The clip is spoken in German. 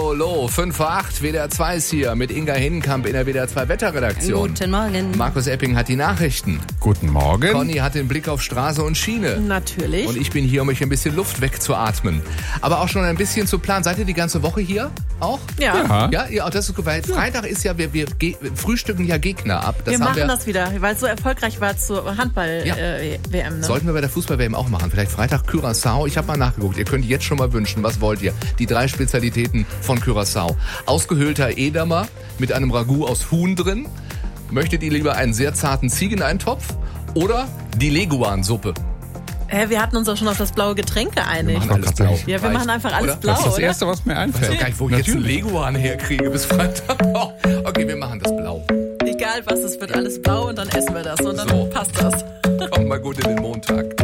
Hallo, 5:08, WDR 2 ist hier mit Inga Hindenkamp in der WDR 2 Wetterredaktion. Guten Morgen. Markus Epping hat die Nachrichten. Guten Morgen. Conny hat den Blick auf Straße und Schiene. Natürlich. Und ich bin hier, um euch ein bisschen Luft wegzuatmen. Aber auch schon ein bisschen zu planen. Seid ihr die ganze Woche hier auch? Ja. Ja, das ist gut, weil Freitag ist ja, wir frühstücken ja Gegner ab. Wir machen das wieder, weil es so erfolgreich war zur Handball-WM. Ne? Sollten wir bei der Fußball-WM auch machen. Vielleicht Freitag Curaçao. Ich habe mal nachgeguckt. Ihr könnt jetzt schon mal wünschen, was wollt ihr? Die 3 Spezialitäten von Curaçao. Ausgehöhlter Edamer mit einem Ragout aus Huhn drin. Möchtet ihr lieber einen sehr zarten Ziegeneintopf oder die Leguan-Suppe? Wir hatten uns auch schon auf das blaue Getränk geeinigt. Wir machen alles blau. Ja, wir machen einfach alles oder? blau, Das ist das oder? Erste, was mir einfällt. Ich weiß doch gar nicht, wo ich jetzt einen Leguan herkriege bis Freitag. Okay, wir machen das blau. Egal was, es wird alles blau und dann essen wir das und dann So. passt das. Kommt mal gut in den Montag.